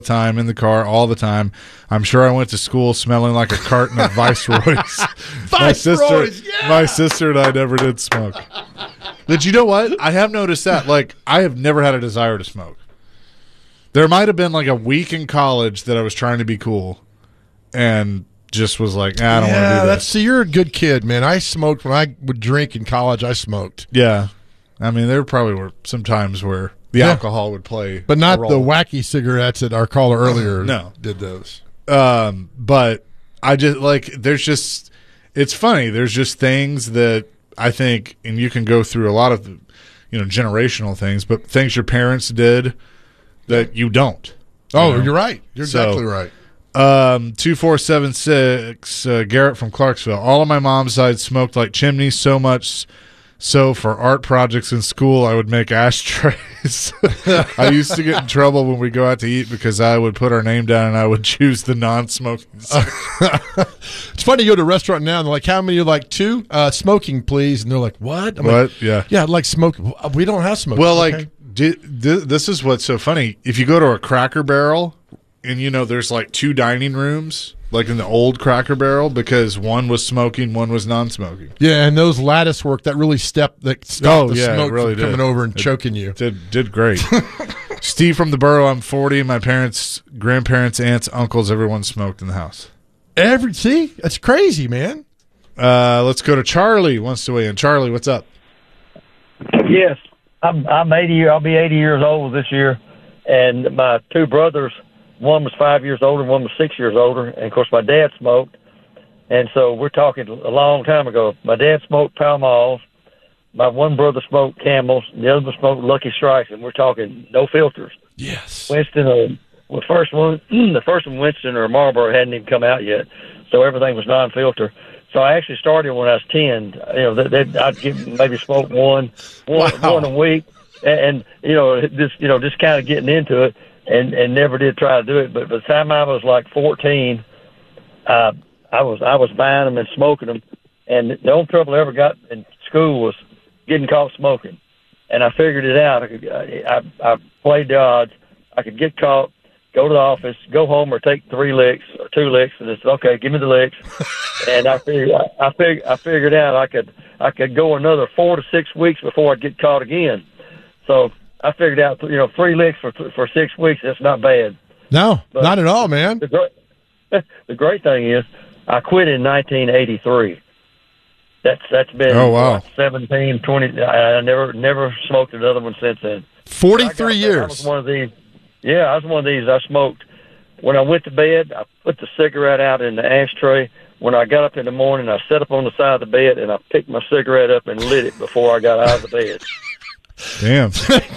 time in the car all the time. I'm sure I went to school smelling like a carton of Viceroys. my sister and I never did smoke. But you know what? I have noticed that. Like, I have never had a desire to smoke. There might have been like a week in college that I was trying to be cool and just was like, I don't want to do that. See, you're a good kid, man. I smoked when I would drink in college. I smoked. Yeah. I mean, there probably were some times where the alcohol would play, but not the wacky cigarettes that our caller earlier did those. But I just it's funny. There's just things that I think, and you can go through a lot of, generational things, but things your parents did that you don't. You're right. You're exactly right. 2476, Garrett from Clarksville. All of my mom's side smoked like chimneys, so much so for art projects in school I would make ashtrays. I used to get in trouble when we go out to eat because I would put our name down and I would choose the non-smoking section. It's funny, you go to a restaurant now and they're like, how many? You're like, 2? Smoking, please. And they're like, what? I'm what? Like, yeah, I'd like smoking. We don't have smoking. Well, okay. This is what's so funny. If you go to a Cracker Barrel and, there's like 2 dining rooms, like in the old Cracker Barrel, because one was smoking, one was non-smoking. Yeah, and those lattice work, that really stopped the smoke really from coming over and choking you. Did great. Steve from the borough, I'm 40. My parents, grandparents, aunts, uncles, everyone smoked in the house. See? That's crazy, man. Let's go to Charlie, wants to weigh in. Charlie, what's up? Yes, I'm 80. I'll be 80 years old this year, and my 2 brothers, one was 5 years older, one was 6 years older, and of course my dad smoked, and so we're talking a long time ago. My dad smoked Pall Malls, my one brother smoked Camels, and the other one smoked Lucky Strikes, and we're talking no filters. Yes. Winston, the first one, Winston or Marlboro hadn't even come out yet, so everything was non-filter. So I actually started when I was 10. I'd maybe smoke one a week, and just kind of getting into it. And never did try to do it. But by the time I was like 14, I was buying them and smoking them. And the only trouble I ever got in school was getting caught smoking. And I figured it out. I played the odds. I could get caught, go to the office, go home, or take 3 licks or 2 licks, and it's okay. Give me the licks. And I figured out I could go another 4 to 6 weeks before I'd get caught again. So I figured out, 3 licks for 6 weeks. That's not bad. No, but not at all, man. The great thing is, I quit in 1983. That's been 17, 20. I never smoked another one since then. 43 years. I was one of these. Yeah, I was one of these. I smoked when I went to bed. I put the cigarette out in the ashtray. When I got up in the morning, I sat up on the side of the bed and I picked my cigarette up and lit it before I got out of the bed. Damn.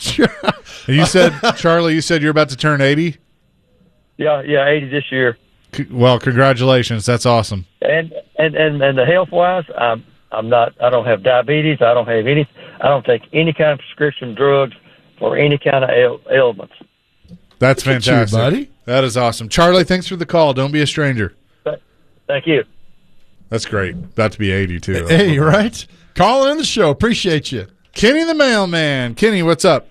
You said, Charlie, you're about to turn 80? Yeah, 80 this year. Well, congratulations. That's awesome. And the health wise, I don't have diabetes. I don't take any kind of prescription drugs for any kind of ailments. That's fantastic, you, buddy. That is awesome. Charlie, thanks for the call. Don't be a stranger. Thank you. That's great. About to be 80 too. Hey, right? Calling in the show. Appreciate you. Kenny the mailman. Kenny, what's up?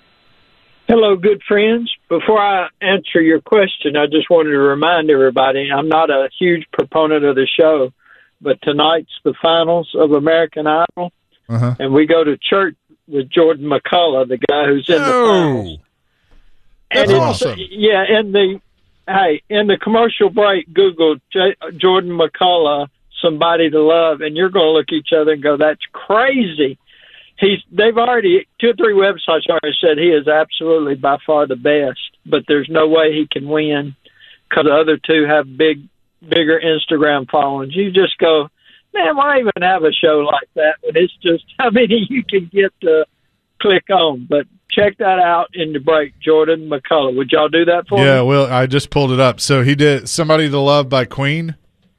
Hello, good friends. Before I answer your question, I just wanted to remind everybody I'm not a huge proponent of the show, but tonight's the finals of American Idol, and we go to church with Jordan McCullough, the guy who's in the finals. That's awesome. Yeah, in the commercial break, Google Jordan McCullough, Somebody to Love, and you're going to look at each other and go, that's crazy. They've already, 2 or 3 websites already said he is absolutely by far the best, but there's no way he can win because the other 2 have bigger Instagram followings. You just go, man, why even have a show like that when it's just how many you can get to click on? But check that out in the break, Jordan McCullough. Would y'all do that for me? Yeah, well, I just pulled it up. So he did Somebody to Love by Queen.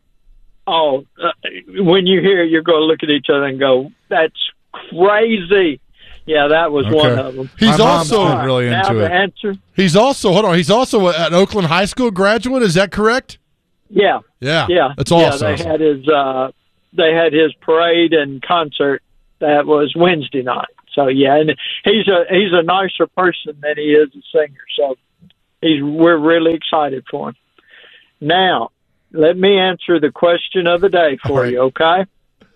Oh, when you hear it, you're going to look at each other and go, that's crazy. Yeah, that was one of them. He's also really into it. Answer. He's also an Oakland High School graduate. Is that correct? Yeah. That's awesome. Yeah, they had his parade and concert that was Wednesday night. So yeah, and he's a nicer person than he is a singer. So We're really excited for him. Now, let me answer the question of the day for you, okay?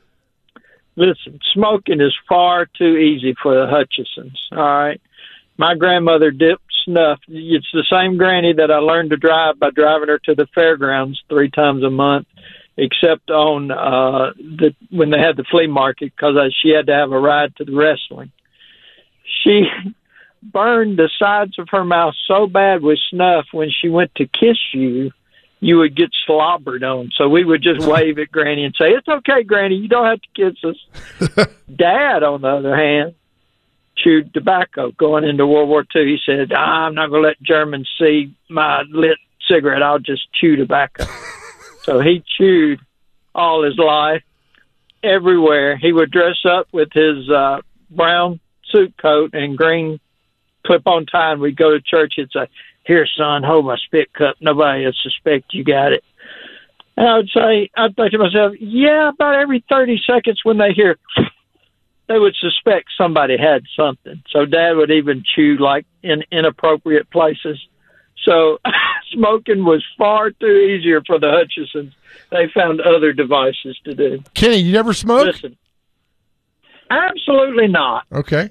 Listen, smoking is far too easy for the Hutchisons, all right? My grandmother dipped snuff. It's the same granny that I learned to drive by driving her to the fairgrounds 3 times a month, except on when they had the flea market, because she had to have a ride to the wrestling. She burned the sides of her mouth so bad with snuff when she went to kiss you, you would get slobbered on. So we would just wave at Granny and say, "It's okay, Granny, you don't have to kiss us." Dad, on the other hand, chewed tobacco going into World War II. He said, "I'm not going to let Germans see my lit cigarette. I'll just chew tobacco." So he chewed all his life, everywhere. He would dress up with his brown suit coat and green clip-on tie, and we'd go to church. He'd say, "Here, son, hold my spit cup. Nobody will suspect you got it." And I'd think to myself, yeah, about every 30 seconds when they hear, they would suspect somebody had something. So Dad would even chew like in inappropriate places. So smoking was far too easier for the Hutchisons. They found other devices to do. Kenny, you never smoked? Listen, absolutely not. Okay.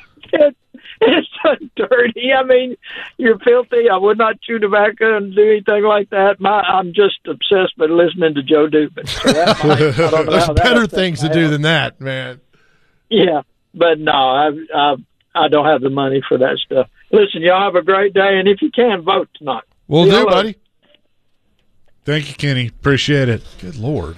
It's so dirty. I mean, you're filthy. I would not chew tobacco and do anything like that. I'm just obsessed with listening to Joe Dubin. So I don't know There's how better things to do than that, man. Yeah, but no, I don't have the money for that stuff. Listen, y'all have a great day, and if you can, vote tonight. We'll do, buddy. Thank you, Kenny. Appreciate it. Good Lord.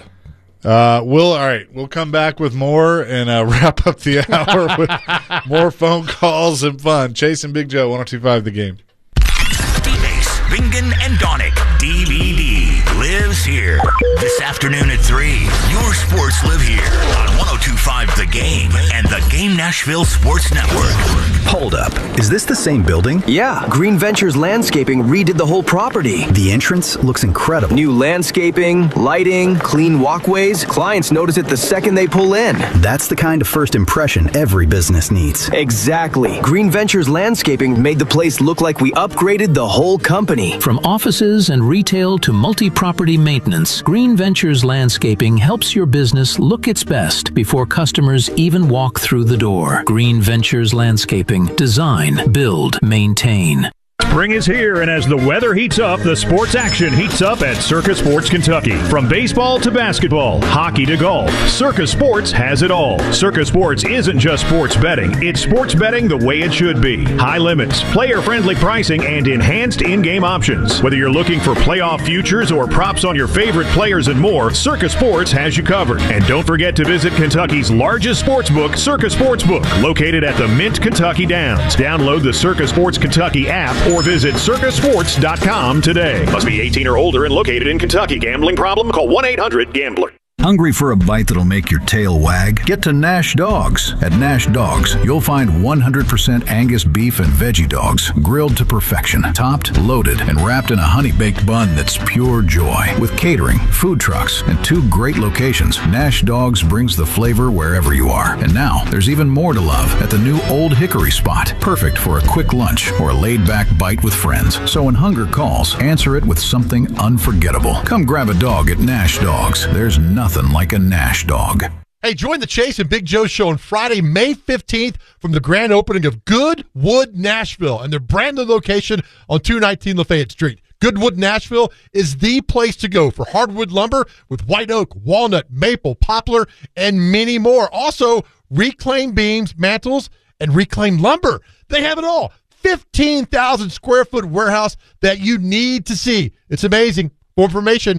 We'll come back with more and wrap up the hour with more phone calls and fun. Chase and Big Joe, 102.5 The Game. Bass, Bingen, and Donick, DVD, lives here. This afternoon at 3, your sports live here on 102.5 The Game and the Game Nashville Sports Network. Hold up. Is this the same building? Yeah. Green Ventures Landscaping redid the whole property. The entrance looks incredible. New landscaping, lighting, clean walkways. Clients notice it the second they pull in. That's the kind of first impression every business needs. Exactly. Green Ventures Landscaping made the place look like we upgraded the whole company. From offices and retail to multi-property maintenance, Green Ventures Landscaping helps your business look its best before customers even walk through the door. Green Ventures Landscaping. Design, build, maintain. Spring is here, and as the weather heats up, the sports action heats up at Circa Sports Kentucky. From baseball to basketball, hockey to golf, Circa Sports has it all. Circa Sports isn't just sports betting. It's sports betting the way it should be. High limits, player-friendly pricing, and enhanced in-game options. Whether you're looking for playoff futures or props on your favorite players and more, Circa Sports has you covered. And don't forget to visit Kentucky's largest sports book, Circa Sportsbook, located at the Mint Kentucky Downs. Download the Circa Sports Kentucky app or visit circasports.com today. Must be 18 or older and located in Kentucky. Gambling problem? Call 1-800-GAMBLER. Hungry for a bite that'll make your tail wag? Get to Nash Dogs. At Nash Dogs, you'll find 100% Angus beef and veggie dogs, grilled to perfection, topped, loaded, and wrapped in a honey-baked bun that's pure joy. With catering, food trucks, and 2 great locations, Nash Dogs brings the flavor wherever you are. And now, there's even more to love at the new Old Hickory spot, perfect for a quick lunch or a laid-back bite with friends. So when hunger calls, answer it with something unforgettable. Come grab a dog at Nash Dogs. There's nothing like a Nash dog. Hey, join the Chase and Big Joe show on Friday, May 15th from the grand opening of Goodwood Nashville and their brand new location on 219 Lafayette Street. Goodwood Nashville is the place to go for hardwood lumber with white oak, walnut, maple, poplar, and many more. Also, reclaimed beams, mantles, and reclaimed lumber. They have it all. 15,000 square foot warehouse that you need to see. It's amazing. For information,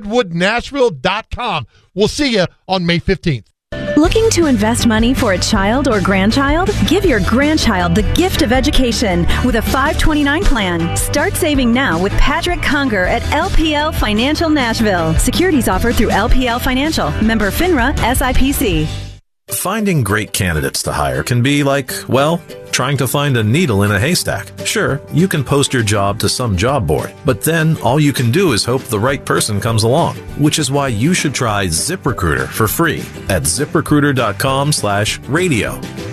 goodwoodnashville.com. We'll see you on May 15th. Looking to invest money for a child or grandchild? Give your grandchild the gift of education with a 529 plan. Start saving now with Patrick Conger at LPL Financial Nashville. Securities offered through LPL Financial. Member FINRA SIPC. Finding great candidates to hire can be like, well, trying to find a needle in a haystack. Sure, you can post your job to some job board, but then all you can do is hope the right person comes along, which is why you should try ZipRecruiter for free at ZipRecruiter.com/radio.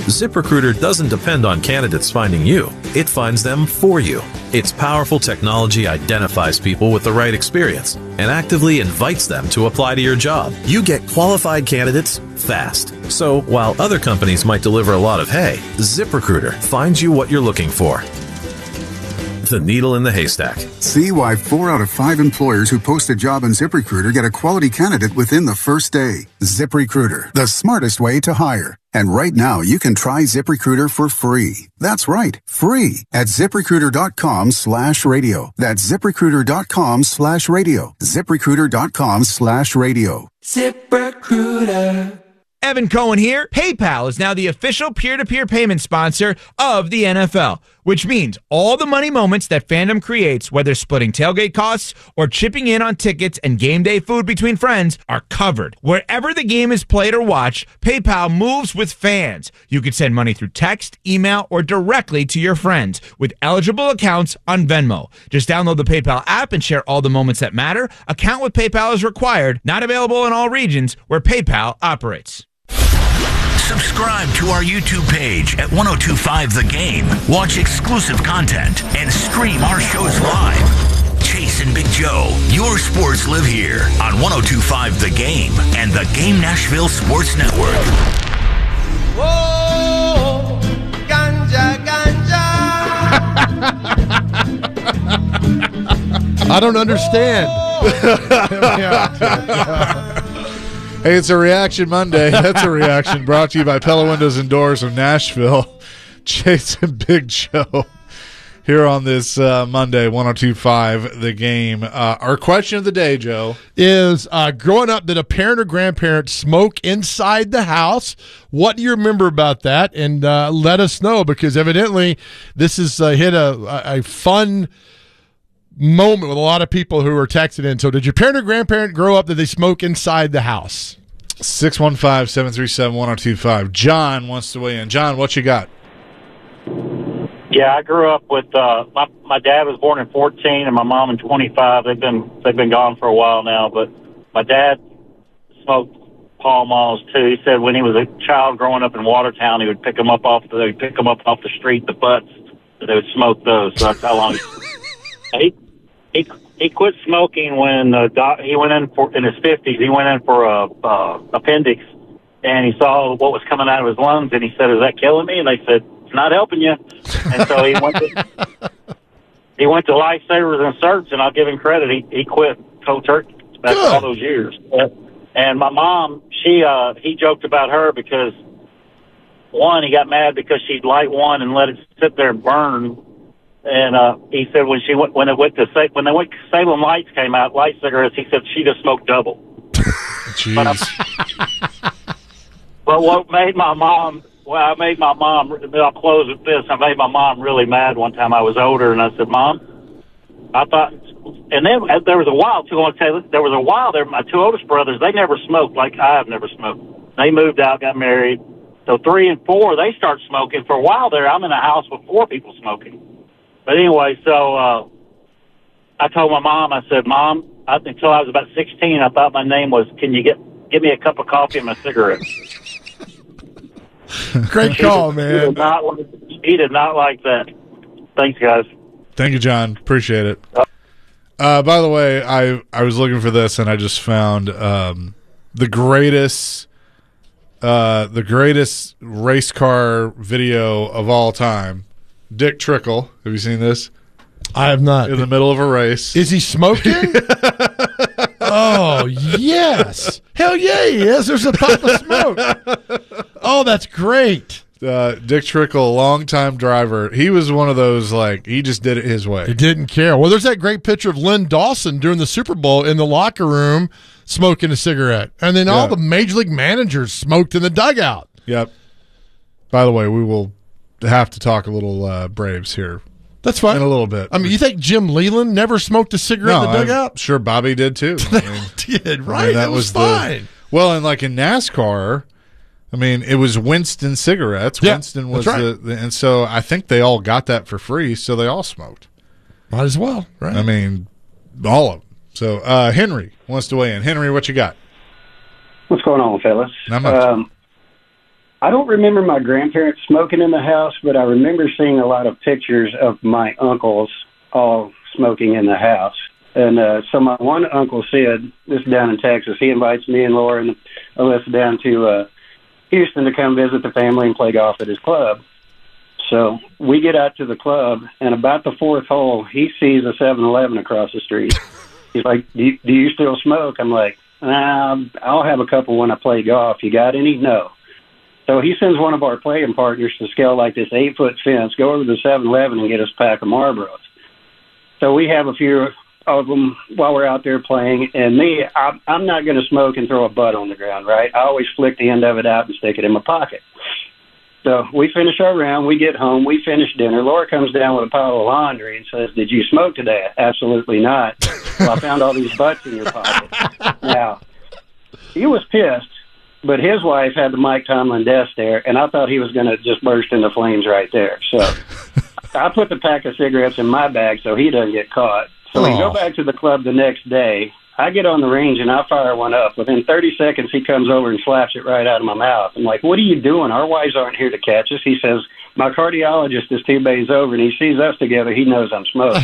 ZipRecruiter doesn't depend on candidates finding you. It finds them for you. Its powerful technology identifies people with the right experience and actively invites them to apply to your job. You get qualified candidates fast. So while other companies might deliver a lot of hay, ZipRecruiter finds you what you're looking for. The needle in the haystack. See why 4 out of 5 employers who post a job on ZipRecruiter get a quality candidate within the first day. ZipRecruiter, the smartest way to hire. And right now, you can try ZipRecruiter for free. That's right, free at ZipRecruiter.com/radio. That's ZipRecruiter.com/radio. ZipRecruiter.com/radio. ZipRecruiter. Evan Cohen here. PayPal is now the official peer-to-peer payment sponsor of the NFL, which means all the money moments that fandom creates, whether splitting tailgate costs or chipping in on tickets and game day food between friends, are covered. Wherever the game is played or watched, PayPal moves with fans. You can send money through text, email, or directly to your friends with eligible accounts on Venmo. Just download the PayPal app and share all the moments that matter. Account with PayPal is required. Not available in all regions where PayPal operates. Subscribe to our YouTube page at 1025 The Game. Watch exclusive content and stream our shows live. Chase and Big Joe, your sports live here on 1025 The Game and the Game Nashville Sports Network. Whoa, ganja, ganja. I don't understand. Hey, it's a Reaction Monday. That's a reaction brought to you by Pella Windows and Doors of Nashville. Chase and Big Joe here on this Monday, 102.5 The Game. Our question of the day, Joe, is growing up, did a parent or grandparent smoke inside the house? What do you remember about that? And let us know, because evidently this has hit a fun moment with a lot of people who are texting in. So did your parent or grandparent grow up, did they smoke inside the house? 615-737-1025. John wants to weigh in. John, what you got? Yeah, I grew up with my dad was born in 14 and my mom in 25. They've been gone for a while now, but my dad smoked Pall Malls too. He said when he was a child growing up in Watertown, he would pick them up off the street, the butts. They would smoke those. So that's how long he quit smoking when he went in his 50s. He went in for a appendix, and he saw what was coming out of his lungs, and he said, "Is that killing me?" And they said, "It's not helping you." And so he went to Lifesavers and Certs, and I'll give him credit. He quit cold turkey back all those years. And my mom, he joked about her because one, he got mad because she'd light one and let it sit there and burn. And he said when they went to Salem Lights came out, light cigarettes, he said she just smoked double. Jeez. But what made my mom? Well, I'll close with this. I made my mom really mad one time. I was older, and I said, "Mom, I thought." And then there was a while too. I want to tell you, there was a while there. My two oldest brothers, they never smoked like I have never smoked. They moved out, got married. So 3 and 4, they start smoking. For a while there, I'm in a house with 4 people smoking. But anyway, so I told my mom, I said, "Mom, until I was about 16, I thought my name was, can you give me a cup of coffee and my cigarette?" Great call, man. He did not like that. Thanks, guys. Thank you, John. Appreciate it. By the way, I was looking for this, and I just found the greatest race car video of all time. Dick Trickle. Have you seen this? I have not. In the middle of a race. Is he smoking? Oh, yes. Hell yeah, he is. There's a puff of smoke. Oh, that's great. Dick Trickle, longtime driver. He was one of those, he just did it his way. He didn't care. Well, there's that great picture of Lynn Dawson during the Super Bowl in the locker room smoking a cigarette. And then all the Major League managers smoked in the dugout. Yep. By the way, we will have to talk a little Braves here. That's fine. In a little bit. I mean, you think Jim Leland never smoked a cigarette in the dugout? I'm sure Bobby did too. Did, right? That was fine. Well, and in NASCAR, I mean, it was Winston cigarettes. Yeah, Winston was right. and so I think they all got that for free, so they all smoked. Might as well, right? I mean, all of them. So Henry wants to weigh in. Henry, what you got? What's going on, fellas? Not much. I don't remember my grandparents smoking in the house, but I remember seeing a lot of pictures of my uncles all smoking in the house. And so my one uncle said, this is down in Texas, he invites me and Laura and Alyssa down to Houston to come visit the family and play golf at his club. So we get out to the club, and about the fourth hole, he sees a 7-Eleven across the street. He's like, do you still smoke? I'm like, I'll have a couple when I play golf. You got any? No. So he sends one of our playing partners to scale like this 8-foot fence, go over to the 7-Eleven and get us a pack of Marlboros. So we have a few of them while we're out there playing, and I'm not going to smoke and throw a butt on the ground, right? I always flick the end of it out and stick it in my pocket. So we finish our round, we get home, we finish dinner. Laura comes down with a pile of laundry and says, did you smoke today? Absolutely not. Well, I found all these butts in your pocket. Now, he was pissed, but his wife had the Mike Tomlin death stare, and I thought he was going to just burst into flames right there. So I put the pack of cigarettes in my bag so he doesn't get caught. So we go back to the club the next day. I get on the range and I fire one up. Within 30 seconds, he comes over and slaps it right out of my mouth. I'm like, what are you doing? Our wives aren't here to catch us. He says, my cardiologist is 2 bays over, and he sees us together. He knows I'm smoking.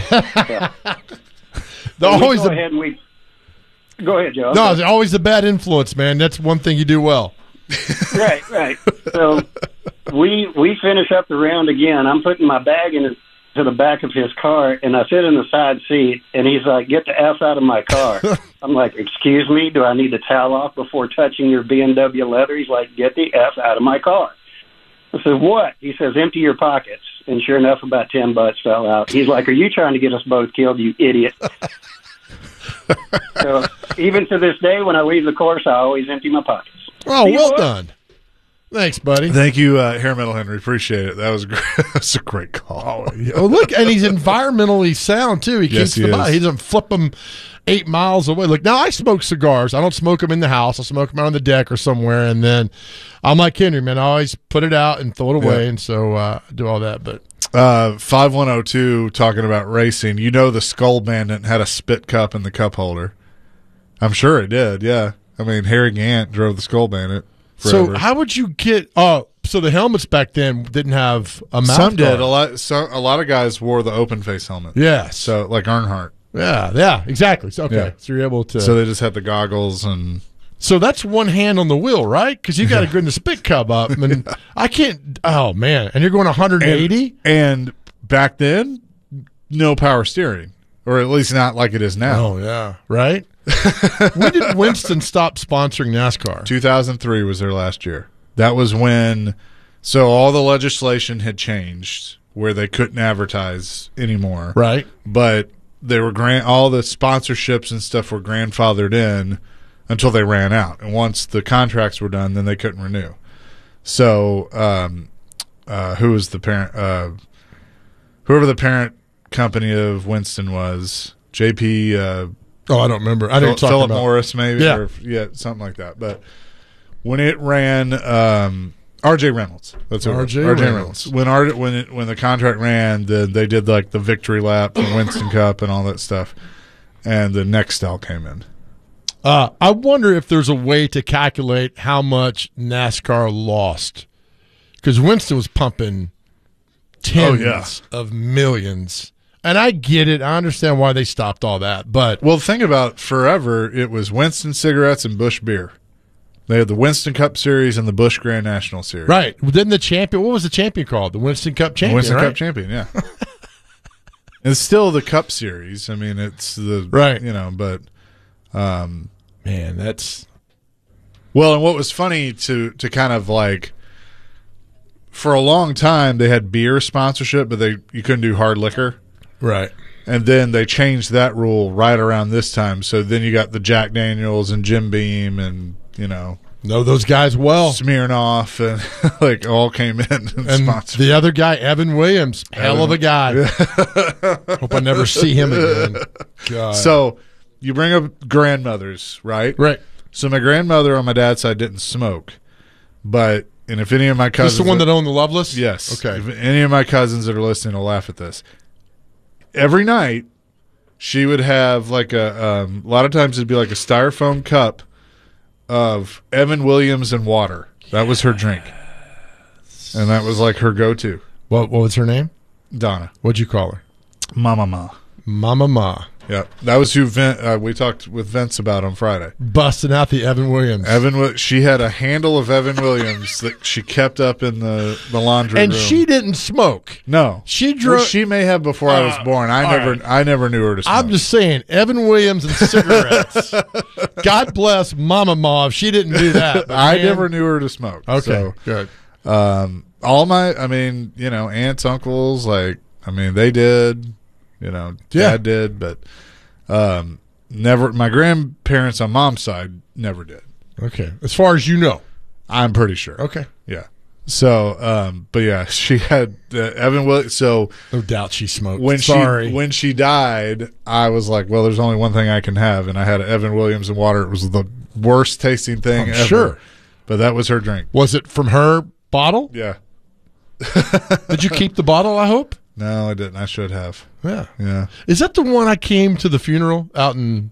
Go ahead, Joe. No, it's always a bad influence, man. That's one thing you do well. Right. So we finish up the round again. I'm putting my bag to the back of his car, and I sit in the side seat, and he's like, get the F out of my car. I'm like, excuse me, do I need to towel off before touching your BMW leather? He's like, get the F out of my car. I said, what? He says, empty your pockets. And sure enough, about 10 butts fell out. He's like, are you trying to get us both killed, you idiot? So even to this day, when I leave the course, I always empty my pockets. Oh, well done. Thanks, buddy. Thank you, Hair Metal Henry. Appreciate it. That was great. That's a great call. Oh, look, and he's environmentally sound too. He keeps them out. He doesn't flip them 8 miles away. Look, now I smoke cigars. I don't smoke them in the house. I smoke them out on the deck or somewhere, and then I'm like Henry, man. I always put it out and throw it away, and so I do all that. But 5102 talking about racing. You know, the Skull Bandit had a spit cup in the cup holder. I'm sure it did. Yeah, I mean, Harry Gant drove the Skull Bandit. Forever. So how would you get? So the helmets back then didn't have a mouth Some did. guard. A lot of guys wore the open face helmet. Yeah. So like Earnhardt. Yeah, exactly. So, okay, Yeah. so you're able to. So they just had the goggles and. So that's one hand on the wheel, right? Because you got to bring the spit cub up, and I can't. Oh man, and you're going 180. And back then, no power steering, or at least not like it is now. Oh yeah, right. When did Winston stop sponsoring NASCAR? 2003 was their last year. That was when, so all the legislation had changed where they couldn't advertise anymore. Right. But they were all the sponsorships and stuff were grandfathered in until they ran out. And once the contracts were done, then they couldn't renew. So, who was the parent? Whoever the parent company of Winston was, JP. I don't remember. I didn't talk Philip about Morris, maybe. Yeah. Or, something like that. But when it ran, R.J. Reynolds. That's R.J. Reynolds. When the contract ran, they did like the victory lap, the Winston Cup, and all that stuff. And the Nextel came in. I wonder if there's a way to calculate how much NASCAR lost, because Winston was pumping tens of millions. And I get it. I understand why they stopped all that. But well, think about forever. It was Winston cigarettes and Busch beer. They had the Winston Cup Series and the Busch Grand National Series. Right. Then the champion. What was the champion called? The Winston Cup champion. Winston right? Cup champion. Yeah. It's still the Cup Series. I mean, it's the right. But man, that's well. And what was funny to kind of like. For a long time, they had beer sponsorship, but you couldn't do hard liquor. Right. And then they changed that rule right around this time. So then you got the Jack Daniels and Jim Beam and, know those guys well. Smirnoff and like all came in and sponsored. The other guy, Evan Williams, hell of a guy. Hope I never see him again. God. So you bring up grandmothers, right? Right. So my grandmother on my dad's side didn't smoke. And if any of my cousins. Is this the one that owned the Loveless? Yes. Okay. If any of my cousins that are listening will laugh at this. Every night, she would have like a lot of times it'd be like a styrofoam cup of Evan Williams and water. That was her drink. And that was like her go-to. What was her name? Donna. What'd you call her? Mama Ma. Mama Ma. Yeah, that was who we talked with Vince about on Friday. Busting out the Evan Williams. She had a handle of Evan Williams that she kept up in the laundry room. And she didn't smoke. No. She drove. Well, she may have before I was born. I never knew her to smoke. I'm just saying, Evan Williams and cigarettes. God bless Mama Ma if she didn't do that. I never knew her to smoke. Okay, so, good. All my, aunts, uncles, they did. Dad did, but never. My grandparents on mom's side never did. Okay, as far as you know, I'm pretty sure. Okay, yeah. So, but yeah, she had Evan Williams. So no doubt she smoked. When she died, I was like, well, there's only one thing I can have, and I had Evan Williams and water. It was the worst tasting thing ever. Sure, but that was her drink. Was it from her bottle? Yeah. Did you keep the bottle? I hope. No, I didn't. I should have. Yeah. Is that the one I came to the funeral out in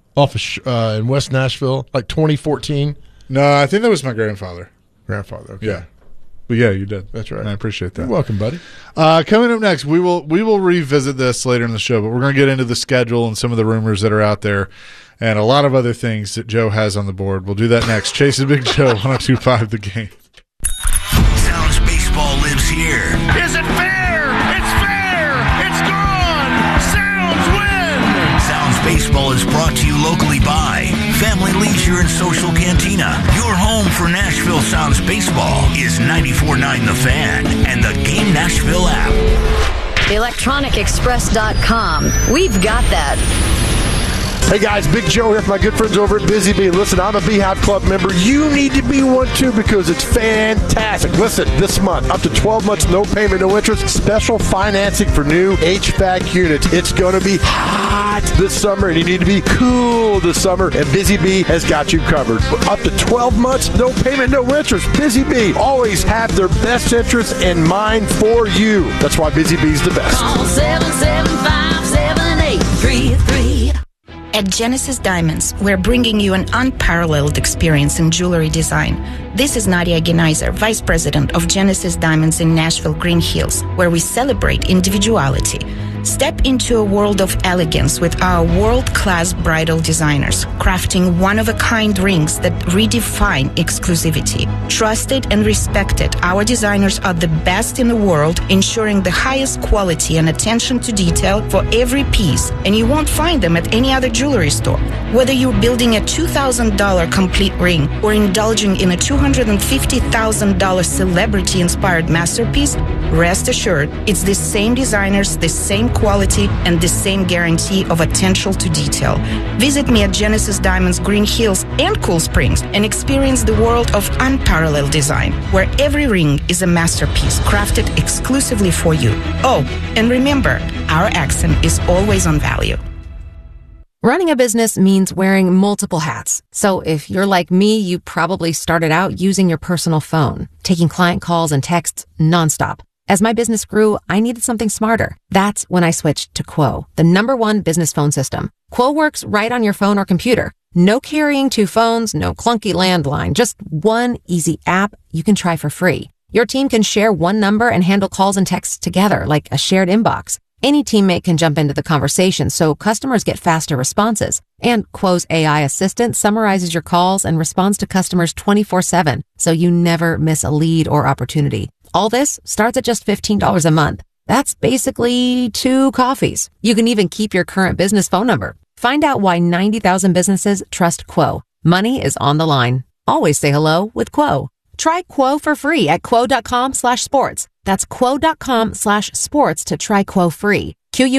West Nashville, like 2014? No, I think that was my grandfather. Okay. Yeah. But yeah, you did. That's right. And I appreciate that. You're welcome, buddy. Coming up next, we will revisit this later in the show, but we're going to get into the schedule and some of the rumors that are out there and a lot of other things that Joe has on the board. We'll do that next. Chase and Big Joe, 102.5 The Game. Sounds Baseball lives here. Is it fair? It's fair. It's gone. Sounds win. Sounds Baseball is brought to you locally by Family Leisure and Social Cantina. Your home for Nashville Sounds Baseball is 94.9 The Fan and the Game Nashville app. ElectronicExpress.com. We've got that. Hey guys, Big Joe here for my good friends over at Busy Bee. Listen, I'm a Beehive Club member. You need to be one too because it's fantastic. Listen, this month, up to 12 months, no payment, no interest, special financing for new HVAC units. It's going to be hot this summer and you need to be cool this summer, and Busy Bee has got you covered. Up to 12 months, no payment, no interest. Busy Bee always have their best interests in mind for you. That's why Busy Bee's the best. Call 775-7833. At Genesis Diamonds, we're bringing you an unparalleled experience in jewelry design. This is Nadia Geneiser, Vice President of Genesis Diamonds in Nashville, Green Hills, where we celebrate individuality. Step into a world of elegance with our world-class bridal designers, crafting one-of-a-kind rings that redefine exclusivity. Trusted and respected, our designers are the best in the world, ensuring the highest quality and attention to detail for every piece, and you won't find them at any other jewelry store. Whether you're building a $2,000 complete ring or indulging in a $250,000 celebrity-inspired masterpiece, rest assured, it's the same designers, the same quality, and the same guarantee of attention to detail. Visit me at Genesis Diamonds Green Hills and Cool Springs and experience the world of unparalleled design, where every ring is a masterpiece crafted exclusively for you. Oh, and remember, our accent is always on value. Running a business means wearing multiple hats. So if you're like me, you probably started out using your personal phone, taking client calls and texts nonstop. As my business grew, I needed something smarter. That's when I switched to Quo, the #1 business phone system. Quo works right on your phone or computer. No carrying 2 phones, no clunky landline, just one easy app you can try for free. Your team can share one number and handle calls and texts together like a shared inbox. Any teammate can jump into the conversation so customers get faster responses. And Quo's AI assistant summarizes your calls and responds to customers 24/7, so you never miss a lead or opportunity. All this starts at just $15 a month. That's basically 2 coffees. You can even keep your current business phone number. Find out why 90,000 businesses trust Quo. Money is on the line. Always say hello with Quo. Try Quo for free at quo.com/sports. That's quo.com/sports to try Quo free.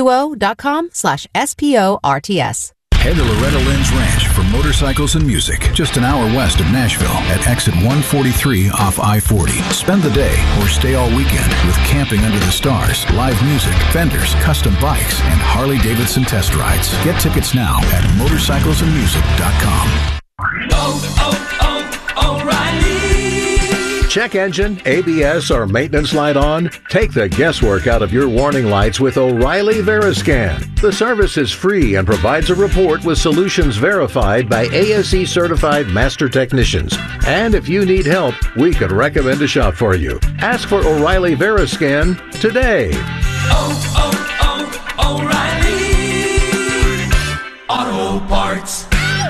QUO.com/SPORTS. Head to Loretta Lynn's Ranch for motorcycles and music, just an hour west of Nashville at exit 143 off I-40. Spend the day or stay all weekend with camping under the stars, live music, vendors, custom bikes, and Harley-Davidson test rides. Get tickets now at motorcyclesandmusic.com. O'Reilly. check engine, ABS, or maintenance light on? Take the guesswork out of your warning lights with O'Reilly Veriscan. The service is free and provides a report with solutions verified by ASE certified master technicians. And if you need help, we could recommend a shop for you. Ask for O'Reilly Veriscan today. O'Reilly Auto Parts.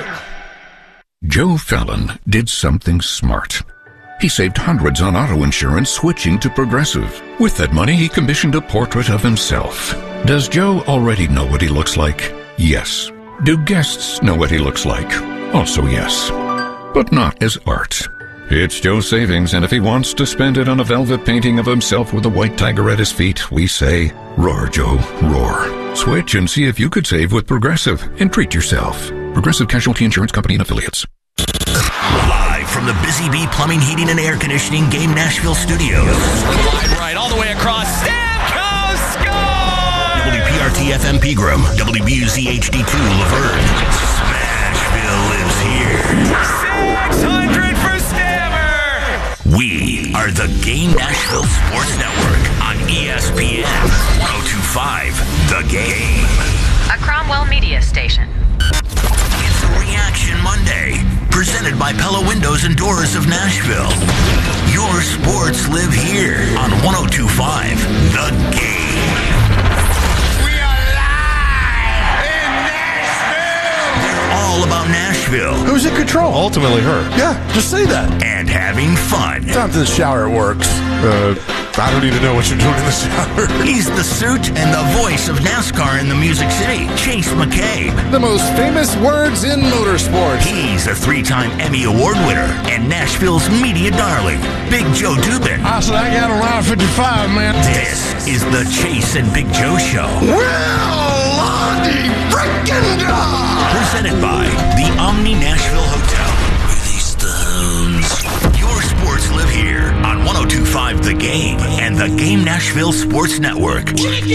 Joe Fallon did something smart. He saved hundreds on auto insurance switching to Progressive. With that money, he commissioned a portrait of himself. Does Joe already know what he looks like? Yes. Do guests know what he looks like? Also yes. But not as art. It's Joe's savings, and if he wants to spend it on a velvet painting of himself with a white tiger at his feet, we say, roar, Joe, roar. Switch and see if you could save with Progressive and treat yourself. Progressive Casualty Insurance Company and Affiliates. Live from the Busy Bee Plumbing, Heating, and Air Conditioning Game Nashville studios. Wide right, all the way across. Stamkos score! WPRT FM Pegram, WBUZ HD2 Laverne. Smashville lives here. 600 for Stammer! We are the Game Nashville Sports Network on ESPN 102.5 The Game. A Cromwell media station. It's a Reaction Monday, presented by Pella Windows and Doors of Nashville. Your sports live here on 102.5 The Game. We are live in Nashville! They're all about Nashville. Who's in control? Ultimately her. Yeah, just say that. And having fun. Time to the shower, it works. I don't even know what you're doing in the shower. He's the suit and the voice of NASCAR in the Music City, Chase McCabe. The most famous words in motorsports. He's a 3-time Emmy Award winner and Nashville's media darling, Big Joe Dubin. I said I got around 55, man. This is the Chase and Big Joe Show. Well, Lonnie freaking dog! Presented by the Omni Nashville Hotel. Release the hounds. Your sports live here on 102.5 The Game and the Game Nashville Sports Network.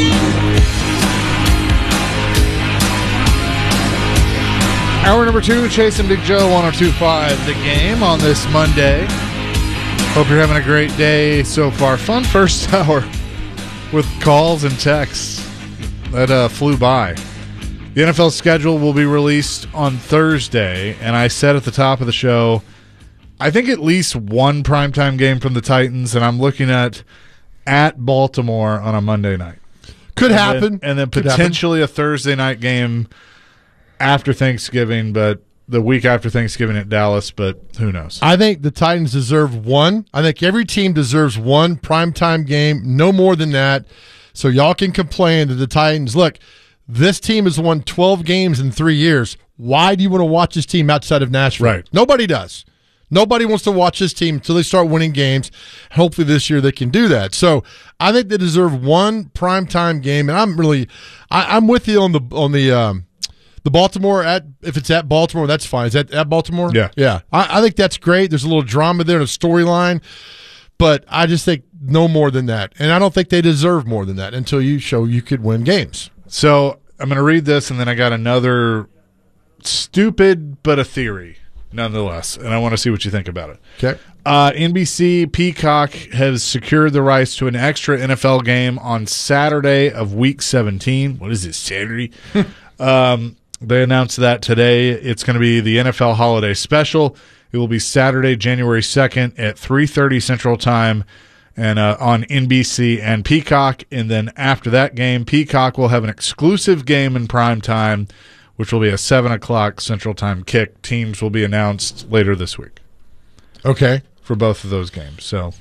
Hour number 2, Chase and Big Joe, 102.5 The Game on this Monday. Hope you're having a great day so far. Fun first hour with calls and texts. That flew by. The NFL schedule will be released on Thursday, and I said at the top of the show, I think at least one primetime game from the Titans, and I'm looking at Baltimore on a Monday night. Could happen. And then potentially a Thursday night game after Thanksgiving, but the week after Thanksgiving at Dallas, but who knows? I think the Titans deserve one. I think every team deserves one primetime game, no more than that. So y'all can complain to the Titans. Look, this team has won 12 games in 3 years. Why do you want to watch this team outside of Nashville? Right. Nobody does. Nobody wants to watch this team until they start winning games. Hopefully this year they can do that. So I think they deserve one primetime game, and I'm with you on the Baltimore if it's at Baltimore, that's fine. Is that at Baltimore? Yeah. Yeah. I think that's great. There's a little drama there and a storyline, but I just think no more than that. And I don't think they deserve more than that until you show you could win games. So I'm going to read this, and then I got another stupid but a theory nonetheless, and I want to see what you think about it. Okay. NBC Peacock has secured the rights to an extra NFL game on Saturday of Week 17. What is it, Saturday? They announced that today. It's going to be the NFL Holiday Special. It will be Saturday, January 2nd at 3:30 Central Time and on NBC and Peacock. And then after that game, Peacock will have an exclusive game in prime time, which will be a 7 o'clock Central Time kick. Teams will be announced later this week. Okay. For both of those games. So,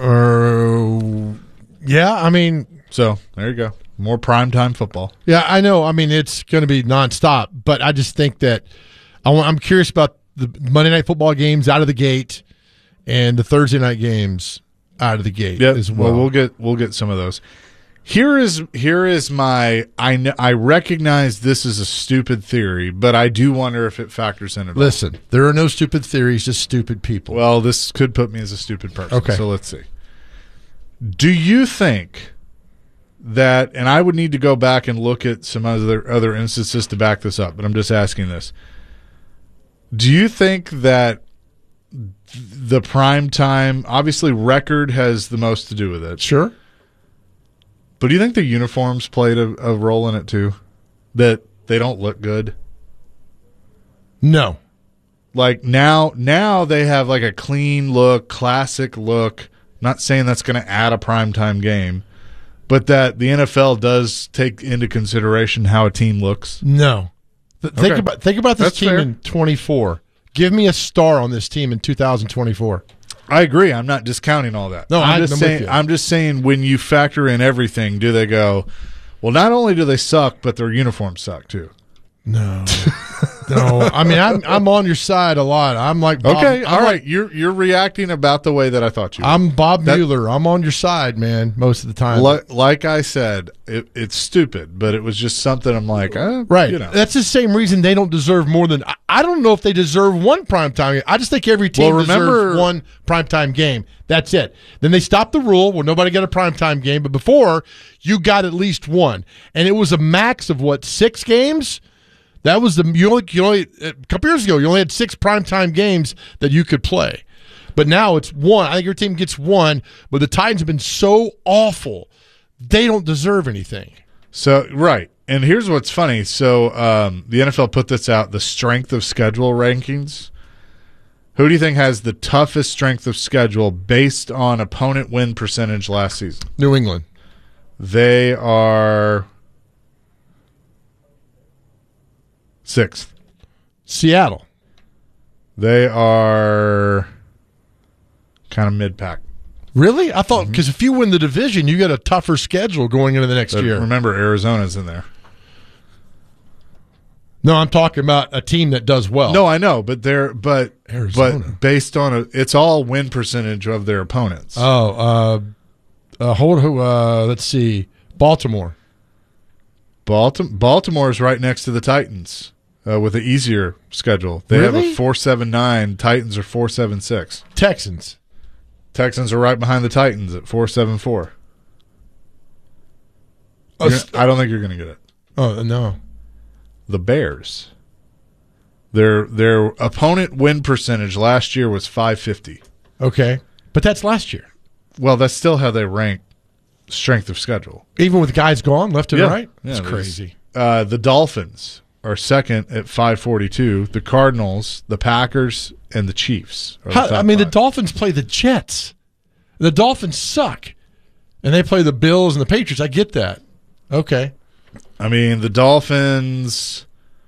yeah, I mean. So, there you go. More primetime football. Yeah, I know. I mean, it's going to be nonstop, but I just think that I'm curious about the Monday Night Football games out of the gate and the Thursday night games out of the gate as well. We'll get some of those. Here is my I recognize this is a stupid theory, but I do wonder if it factors in at all. Listen, there are no stupid theories, just stupid people. Well, this could put me as a stupid person. Okay. So let's see. Do you think that, and I would need to go back and look at some other instances to back this up, but I'm just asking this. Do you think that the prime time, obviously record has the most to do with it. Sure. But do you think the uniforms played a role in it too? That they don't look good? No. Like now they have like a clean look, classic look. Not saying that's going to add a primetime game, but that the NFL does take into consideration how a team looks. No. Think about this That's team fair. in 24. Give me a star on this team in 2024. I agree. I'm not discounting all that. No, I'm I'm just with saying. you. I'm just saying when you factor in everything, do they go? Well, not only do they suck, but their uniforms suck too. No. No. I mean, I'm on your side a lot. I'm like Bob, Okay, I'm all like- right. You're reacting about the way that I thought you would. I'm Bob Mueller. I'm on your side, man, most of the time. Like I said, it's stupid, but it was just something I'm like, Right. You know. That's the same reason they don't deserve more than I don't know if they deserve one primetime game. I just think every team deserves one primetime game. That's it. Then they stopped the rule where nobody got a primetime game, but before you got at least one. And it was a max of 6 games? That was you only a couple years ago, you only had 6 primetime games that you could play. But now it's 1. I think your team gets 1, but the Titans have been so awful, they don't deserve anything. So right, and here's what's funny. So the NFL put this out, the strength of schedule rankings. Who do you think has the toughest strength of schedule based on opponent win percentage last season? New England. They are 6th. Seattle. They are kind of mid-pack. Really? I thought because if you win the division, you get a tougher schedule going into the next But year. remember, Arizona's in there. No, I'm talking about a team that does well. No, I know, but Arizona. but based on it's all win percentage of their opponents. Let's see, Baltimore. Baltimore is right next to the Titans with an easier schedule. They have Really? a 4-7-9. Titans are 4-7-6. Texans are right behind the Titans at 4-7-4. I don't think you're going to get it. Oh no. The Bears. Their opponent win percentage last year was 550. Okay, but that's last year. Well, that's still how they rank strength of schedule. Even with guys gone left and right. Yeah, It's crazy. The Dolphins are second at 542. The Cardinals, the Packers, and the Chiefs. Are the top the five. Dolphins play the Jets. The Dolphins suck, and they play the Bills and the Patriots. I get that. Okay. I mean, the Dolphins,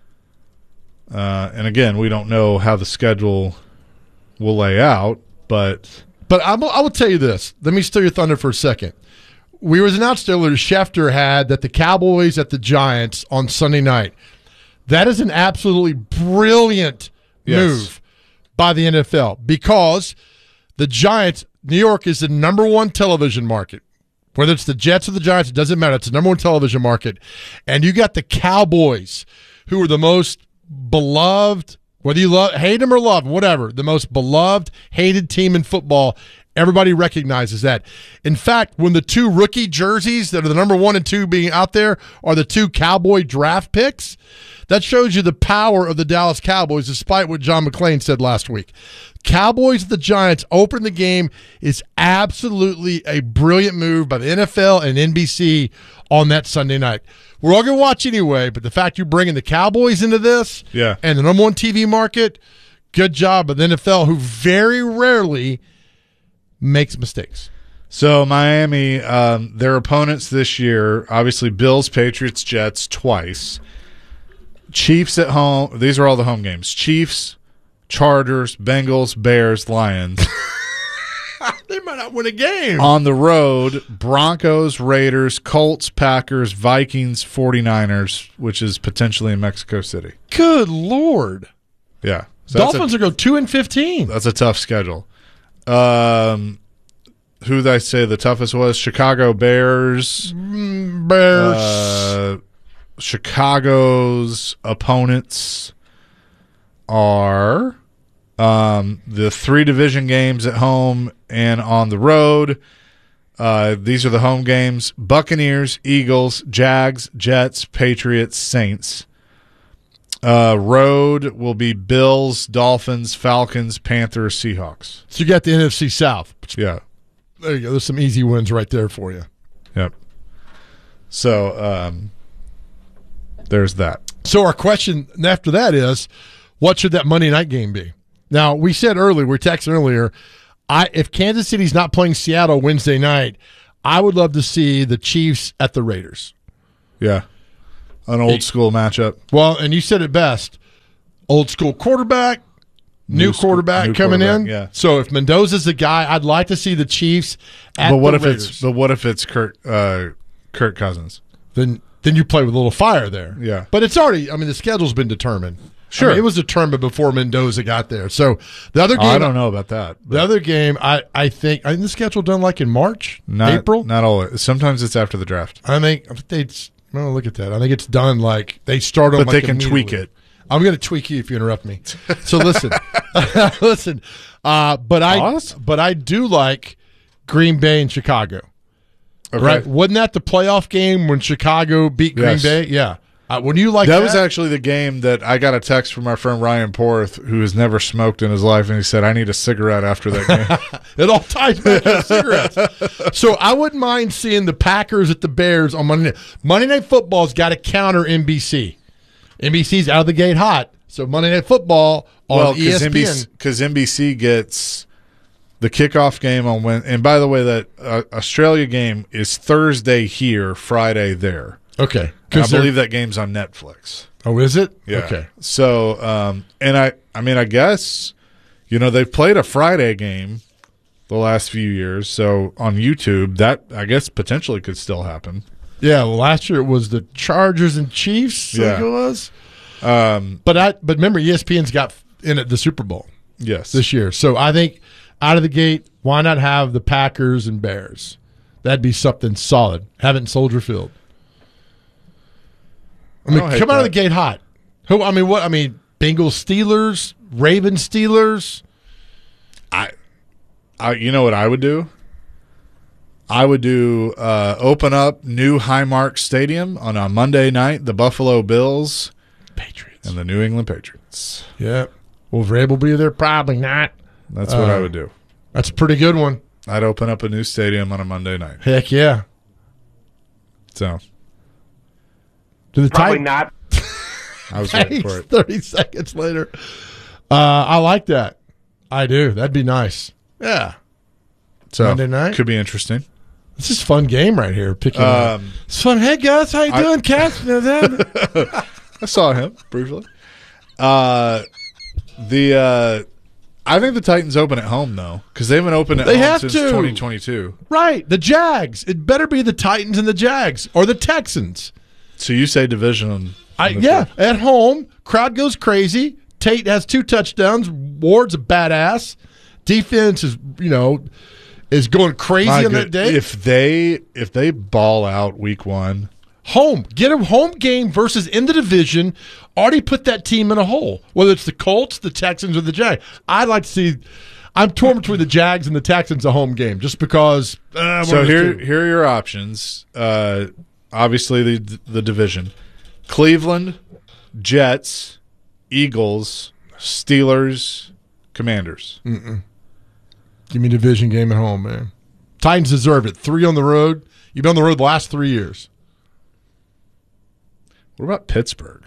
and again, we don't know how the schedule will lay out, but I will tell you this. Let me steal your thunder for a second. We was announced earlier, Schefter had that the Cowboys at the Giants on Sunday night. That is an absolutely brilliant move by the NFL because the Giants, New York is the number 1 television market. Whether it's the Jets or the Giants, it doesn't matter. It's the number 1 television market. And you got the Cowboys, who are the most beloved, whether you hate them or love them, whatever, the most beloved, hated team in football. Everybody recognizes that. In fact, when the 2 rookie jerseys that are the number 1 and 2 being out there are the 2 Cowboy draft picks, that shows you the power of the Dallas Cowboys, despite what John McClain said last week. Cowboys at the Giants open the game is absolutely a brilliant move by the NFL and NBC on that Sunday night. We're all going to watch anyway, but the fact you're bringing the Cowboys into this and the number 1 TV market, good job by the NFL, who very rarely makes mistakes. So Miami, their opponents this year, obviously Bills, Patriots, Jets twice. Chiefs at home. These are all the home games. Chiefs, Chargers, Bengals, Bears, Lions. They might not win a game. On the road, Broncos, Raiders, Colts, Packers, Vikings, 49ers, which is potentially in Mexico City. Good Lord. Yeah. Dolphins are going 2-15. That's a tough schedule. Who did I say the toughest was? Chicago Bears. Chicago's opponents are the 3 division games at home and on the road. These are the home games: Buccaneers, Eagles, Jags, Jets, Patriots, Saints. Road will be Bills, Dolphins, Falcons, Panthers, Seahawks. So you got the NFC South. Yeah. There you go. There's some easy wins right there for you. Yep. So there's that. So our question after that is, what should that Monday night game be? Now, we said earlier, we texted earlier, if Kansas City's not playing Seattle Wednesday night, I would love to see the Chiefs at the Raiders. Yeah. An old school matchup. Well, and you said it best. Old school quarterback, new quarterback coming in. Yeah. So if Mendoza's the guy, I'd like to see the Chiefs at But the Raiders. what if it's Kirk Cousins? Then you play with a little fire there. Yeah. But it's already, I mean, the schedule's been determined. Sure. I mean, it was determined before Mendoza got there. So the other game, I don't know about that. The other game, I think the schedule done like in March, April. Not always. Sometimes it's after the draft. I think well, look at that. I think it's done like they start on. But like they can tweak it. I'm going to tweak you if you interrupt me. So listen, listen. But I do like Green Bay and Chicago. Okay. Right? Wasn't that the playoff game when Chicago beat Green Bay? Yeah. When you like that was actually the game that I got a text from our friend Ryan Porth, who has never smoked in his life, and he said, "I need a cigarette after that game." It all ties back to cigarettes. So I wouldn't mind seeing the Packers at the Bears on Monday night. Monday Night Football's got to counter NBC. NBC's out of the gate hot. So Monday Night Football on ESPN. Because NBC gets the kickoff game on Wednesday. And by the way, that Australia game is Thursday here, Friday there. Okay. I believe that game's on Netflix. Oh, is it? Yeah. Okay. So, and I mean, I guess, they've played a Friday game the last few years. So on YouTube, that I guess potentially could still happen. Yeah. Well, last year it was the Chargers and Chiefs. I think it was. But remember, ESPN's got in it the Super Bowl. Yes. This year. So I think out of the gate, why not have the Packers and Bears? That'd be something solid. Have it in Soldier Field. I mean, come out of the gate hot. Bengals, Steelers, Ravens, Steelers. You know what I would do? I would do open up new Highmark Stadium on a Monday night, the Buffalo Bills, Patriots, and the New England Patriots. Yeah. Will Vrabel be there? Probably not. That's what I would do. That's a pretty good one. I'd open up a new stadium on a Monday night. Heck yeah. So. Probably not. I was waiting for it. 30 seconds later. I like that. I do. That'd be nice. Yeah. So Monday night. Could be interesting. This is a fun game right here. It's fun. Hey, guys. How you doing, Cass? I saw him briefly. I think the Titans open at home, though, because they haven't opened at home since 2022. Right. The Jags. It better be the Titans and the Jags or the Texans. So you say division. At home. Crowd goes crazy. Tate has 2 touchdowns. Ward's a badass. Defense is, is going crazy on that day. If they ball out week 1. Home. Get a home game versus in the division. Already put that team in a hole. Whether it's the Colts, the Texans, or the Jags. I'd like to see. I'm torn between the Jags and the Texans a home game just because. So here are your options. Obviously, the division. Cleveland, Jets, Eagles, Steelers, Commanders. Mm-mm. Give me a division game at home, man. Titans deserve it. 3 on the road. You've been on the road the last 3 years. What about Pittsburgh?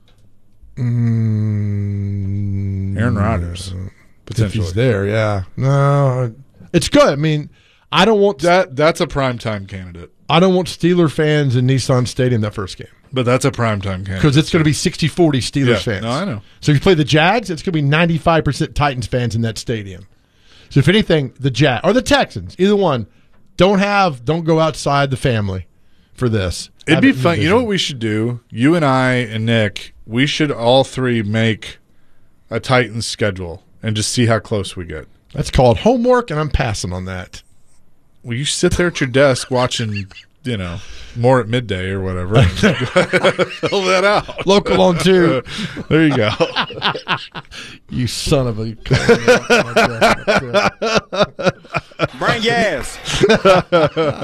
Aaron Rodgers. Potentially. If he's there, yeah. No, it's good. I mean, I don't want that's a primetime candidate. I don't want Steeler fans in Nissan Stadium that first game. But that's a primetime candidate. Because it's going to be 60-40 Steelers fans. No, I know. So if you play the Jags, it's going to be 95% Titans fans in that stadium. So if anything, the Jags or the Texans, either one, don't go outside the family for this. It'd be fun. You know what we should do? You and I and Nick, we should all 3 make a Titans schedule and just see how close we get. That's called homework, and I'm passing on that. Well, you sit there at your desk watching, more at midday or whatever. Fill that out. Local on 2. There you go. You son of a. Bring gas.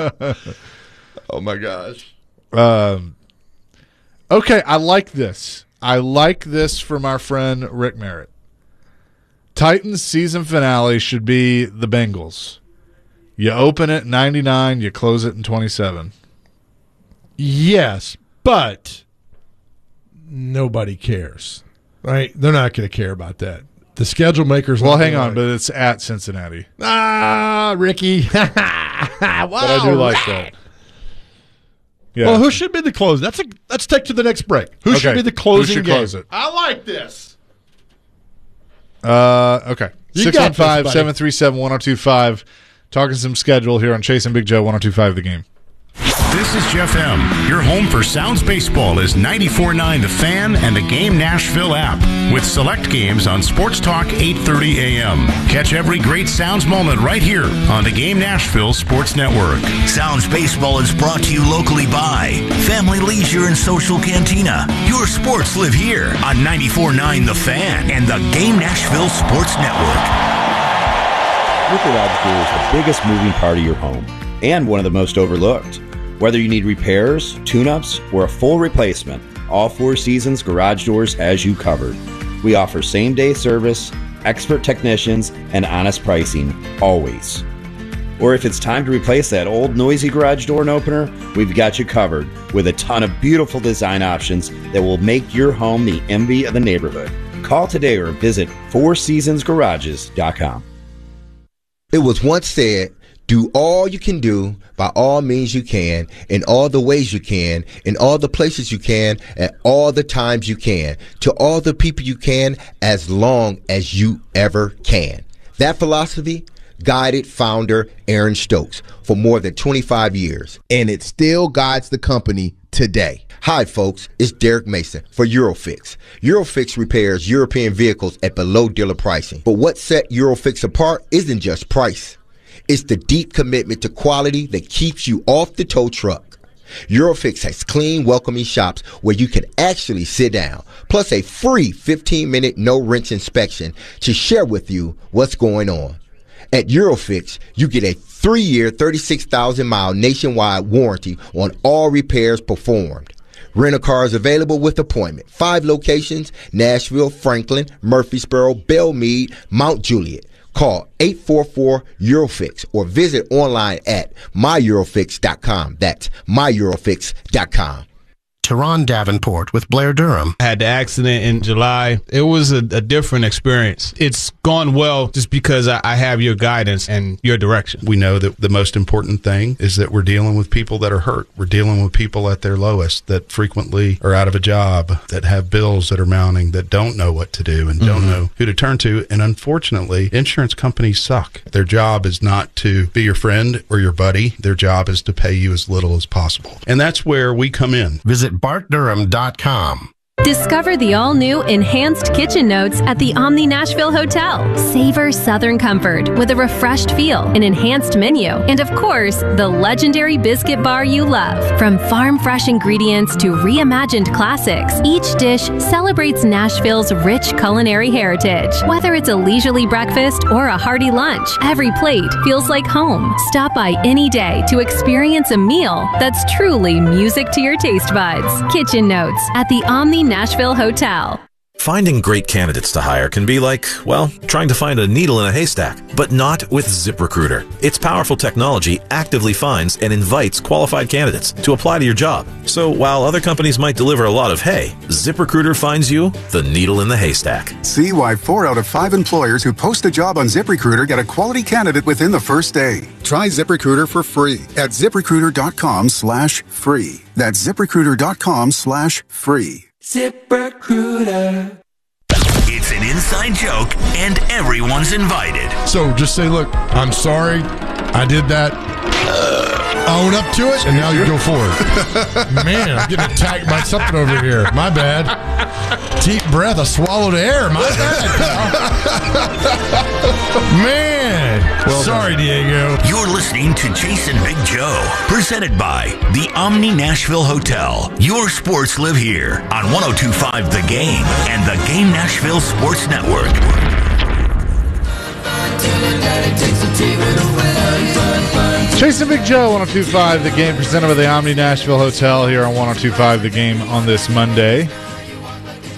Oh my gosh. Okay, I like this. I like this from our friend Rick Merritt. Titans season finale should be the Bengals. You open it in 99, you close it in 27. Yes, but nobody cares, right? They're not going to care about that. The schedule makers. Well, hang on, but it's at Cincinnati. Ah, Ricky. Wow. But I do like that. Yeah. Well, who should be the close? Let's take to the next break. Who should be the closing Who should game? close it? I like this. Okay. You got this, buddy. 615-737-1025. Talking some schedule here on Chase and Big Joe, 102.5 The Game. This is Jeff M. Your home for Sounds Baseball is 94.9 The Fan and the Game Nashville app with select games on Sports Talk 8:30 a.m. Catch every great Sounds moment right here on the Game Nashville Sports Network. Sounds Baseball is brought to you locally by Family Leisure and Social Cantina. Your sports live here on 94.9 The Fan and the Game Nashville Sports Network. Your garage door is the biggest moving part of your home and one of the most overlooked. Whether you need repairs, tune-ups, or a full replacement, all Four Seasons Garage Doors has you covered. We offer same-day service, expert technicians, and honest pricing, always. Or if it's time to replace that old noisy garage door opener, we've got you covered with a ton of beautiful design options that will make your home the envy of the neighborhood. Call today or visit fourseasonsgarages.com. It was once said, do all you can do by all means you can, in all the ways you can, in all the places you can, at all the times you can, to all the people you can, as long as you ever can. That philosophy guided founder Aaron Stokes for more than 25 years, and it still guides the company today. Hi, folks. It's Derek Mason for Eurofix. Eurofix repairs European vehicles at below dealer pricing. But what set Eurofix apart isn't just price. It's the deep commitment to quality that keeps you off the tow truck. Eurofix has clean, welcoming shops where you can actually sit down, plus a free 15-minute no-wrench inspection to share with you what's going on. At Eurofix, you get a 3-year, 36,000-mile nationwide warranty on all repairs performed. Rental cars available with appointment. 5 locations: Nashville, Franklin, Murfreesboro, Belmead, Mount Juliet. Call 844-EUROFIX or visit online at myeurofix.com. That's myeurofix.com. Teron Davenport with Blair Durham. I had the accident in July. It was a different experience. It's gone well just because I have your guidance and your direction. We know that the most important thing is that we're dealing with people that are hurt. We're dealing with people at their lowest that frequently are out of a job, that have bills that are mounting, that don't know what to do and don't know who to turn to. And unfortunately, insurance companies suck. Their job is not to be your friend or your buddy. Their job is to pay you as little as possible. And that's where we come in. Visit BartDurham.com. Discover the all-new Enhanced Kitchen Notes at the Omni Nashville Hotel. Savor Southern comfort with a refreshed feel, an enhanced menu, and of course, the legendary biscuit bar you love. From farm-fresh ingredients to reimagined classics, each dish celebrates Nashville's rich culinary heritage. Whether it's a leisurely breakfast or a hearty lunch, every plate feels like home. Stop by any day to experience a meal that's truly music to your taste buds. Kitchen Notes at the Omni Nashville Hotel. Finding great candidates to hire can be like, well, trying to find a needle in a haystack, but not with ZipRecruiter. Its powerful technology actively finds and invites qualified candidates to apply to your job. So while other companies might deliver a lot of hay, ZipRecruiter finds you the needle in the haystack. See why 4 out of 5 employers who post a job on ZipRecruiter get a quality candidate within the first day. Try ZipRecruiter for free at ZipRecruiter.com/free. That's ZipRecruiter.com/free. ZipRecruiter. It's an inside joke, and everyone's invited. So just say, look, I'm sorry, I did that. Own up to it, and now you go forward. Man, I'm getting attacked by something over here. My bad. Deep breath, I swallowed air. My bad, pal. Man. Well, sorry, Diego. You're listening to Jason Big Joe, presented by the Omni Nashville Hotel. Your sports live here on 102.5 The Game and the Game Nashville Sports Network. Chase and Big Joe, 102.5 The Game, presented by the Omni Nashville Hotel here on 102.5 The Game on this Monday.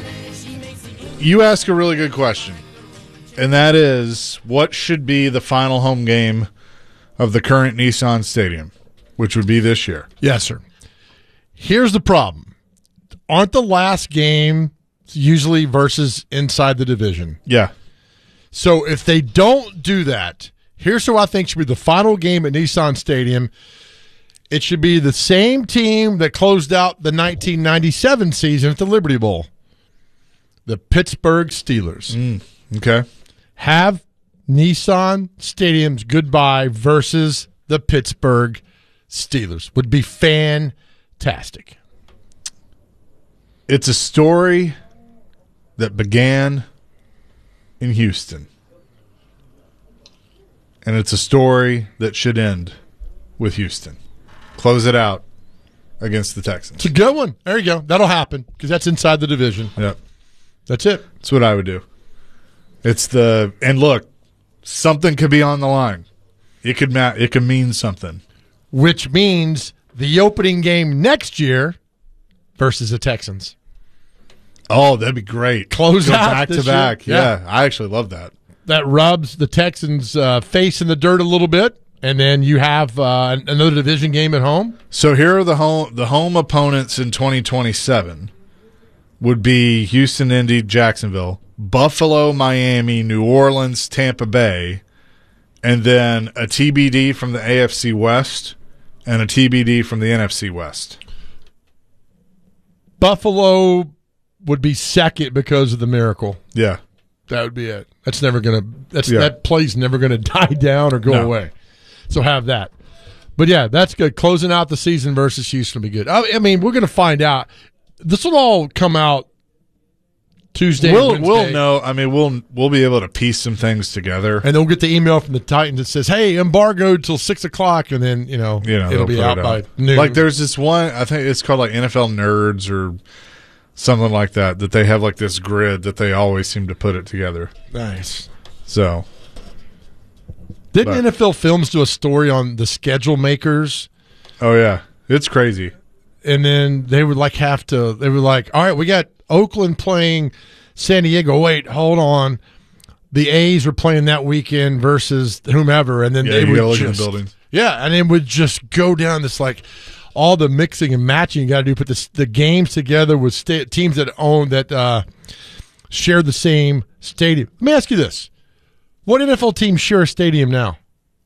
You ask a really good question, and that is, what should be the final home game of the current Nissan Stadium, which would be this year? Yes, sir. Here's the problem. Aren't the last game usually versus inside the division? Yeah. So if they don't do that, here's who I think should be the final game at Nissan Stadium. It should be the same team that closed out the 1997 season at the Liberty Bowl. The Pittsburgh Steelers. Okay. Have Nissan Stadium's goodbye versus the Pittsburgh Steelers. Would be fantastic. It's a story that began in Houston. And it's a story that should end with Houston. Close it out against the Texans. It's a good one. There you go. That'll happen because that's inside the division. Yep. That's it. That's what I would do. And look, something could be on the line. It could mean something. Which means the opening game next year versus the Texans. Oh, that'd be great. Close Go out back this to back. year. Yeah, I actually love that. That rubs the Texans' face in the dirt a little bit, and then you have another division game at home. So here are the home opponents in 2027 would be Houston, Indy, Jacksonville, Buffalo, Miami, New Orleans, Tampa Bay, and then a TBD from the AFC West and a TBD from the NFC West. Buffalo would be second because of the miracle. Yeah. That would be it. That play's never gonna die down or go away. So have that. But yeah, that's good. Closing out the season versus Houston will be good. I mean, we're gonna find out. This will all come out Tuesday. We'll know. I mean, we'll be able to piece some things together, and then we'll get the email from the Titans that says, "Hey, embargoed till 6:00," and then it'll be out by noon. Like there's this one. I think it's called like NFL Nerds or something like that. That they have like this grid that they always seem to put it together. Nice. So, didn't NFL Films do a story on the schedule makers? Oh yeah, it's crazy. And then they would they were like, all right, we got Oakland playing San Diego. Wait, hold on. The A's were playing that weekend versus whomever. And then they would look at the buildings. Yeah, and it would just go down this like all the mixing and matching you got to do. Put the games together with teams that share the same stadium. Let me ask you this. What NFL teams share a stadium now?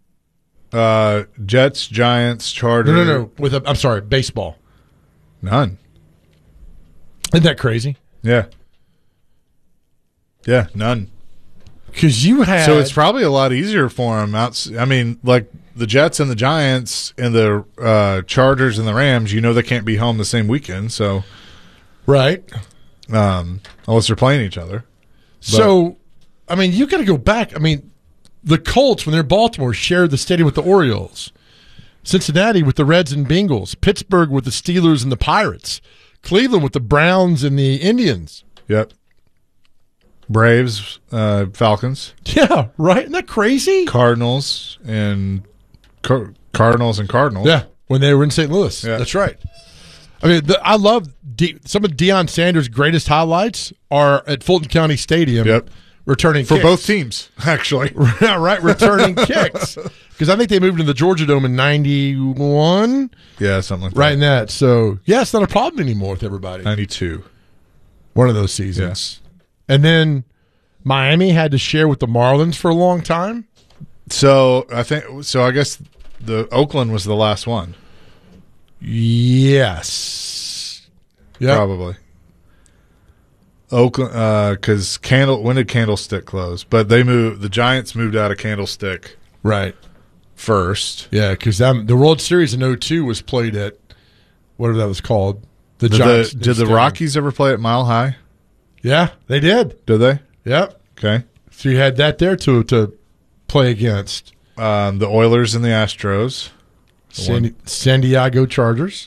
Jets, Giants, Chargers. No. I'm sorry, baseball. None. Isn't that crazy? Yeah. Yeah, none. Because you had... So it's probably a lot easier for them. I mean, like the Jets and the Giants and the Chargers and the Rams, they can't be home the same weekend. So, right. Unless they're playing each other. So, I mean, you got to go back. I mean, the Colts, when they're in Baltimore, shared the stadium with the Orioles. Cincinnati with the Reds and Bengals. Pittsburgh with the Steelers and the Pirates. Cleveland with the Browns and the Indians. Yep. Braves, Falcons. Yeah, right. Isn't that crazy? Cardinals and Cardinals. Yeah, when they were in St. Louis. Yeah. That's right. I mean, I love some of Deion Sanders' greatest highlights are at Fulton County Stadium. Yep. Returning for kicks. both teams, actually. Right, returning kicks. Because I think they moved to the Georgia Dome in 91. Yeah, something like that. Right in that. So, yeah, it's not a problem anymore with everybody. 92. One of those seasons. Yeah. And then Miami had to share with the Marlins for a long time. So, I guess the Oakland was the last one. Yes. Yeah. Probably. Oakland, because when did Candlestick close? But the Giants moved out of Candlestick, right? First, yeah, because the World Series in 2002 was played at whatever that was called. The Giants. Did the Rockies ever play at Mile High? Yeah, they did. Did they? Yep. Okay. So you had that there to play against the Oilers and the Astros, San Diego Chargers.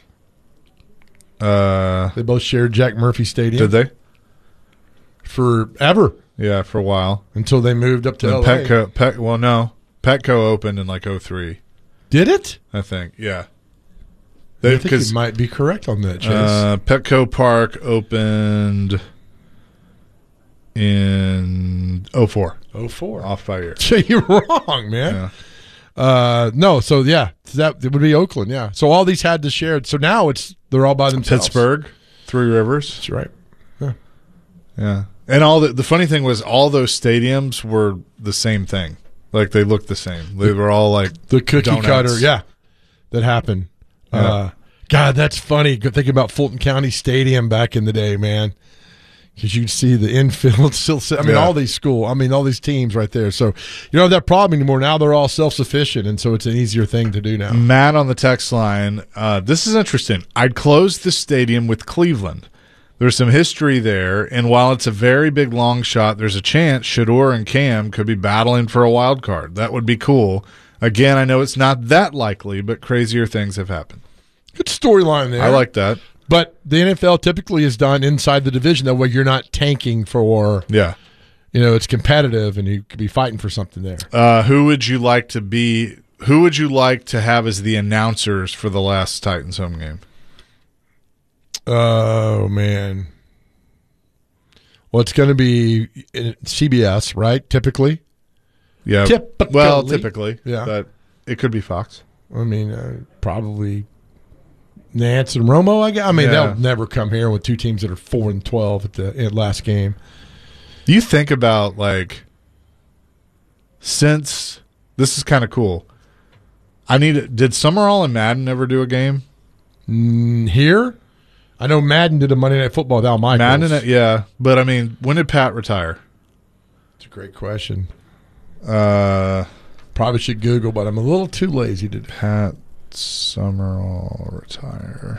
They both shared Jack Murphy Stadium. Did they? Forever. Yeah, for a while. Until they moved up to LA. Petco opened in like 2003. Did it? I think, yeah. I think you might be correct on that, Chase. Petco Park opened in 04. 04. Off by a year. You're wrong, man. Yeah. No, so yeah, that it would be Oakland, yeah. So all these had to share. So now they're all by themselves. Pittsburgh, Three Rivers. That's right. Yeah. Yeah. And all the funny thing was all those stadiums were the same thing. Like they looked the same. They were all like the cookie donuts. cutter, yeah. That happened. Yeah. God, that's funny. Thinking about Fulton County Stadium back in the day, man. Because you'd see the infield still. All these all these teams right there. So you don't have that problem anymore. Now they're all self-sufficient, and so it's an easier thing to do now. Matt on the text line. This is interesting. I'd close the stadium with Cleveland. There's some history there, and while it's a very big long shot, there's a chance Shedeur and Cam could be battling for a wild card. That would be cool. Again, I know it's not that likely, but crazier things have happened. Good storyline there. I like that. But the NFL typically is done inside the division. That way you're not tanking for, it's competitive and you could be fighting for something there. Who would you like to have as the announcers for the last Titans home game? Oh, man. Well, it's going to be CBS, right? Typically. Yeah. Typically. Yeah. But it could be Fox. I mean, probably Nance and Romo, I guess. They'll never come here with two teams that are 4-12 at the last game. You think about, since this is kind of cool. Did Summerall and Madden ever do a game? Here? I know Madden did a Monday Night Football with Al Michaels. Madden, yeah. But, when did Pat retire? It's a great question. Probably should Google, but I'm a little too lazy to. Pat Summerall retire.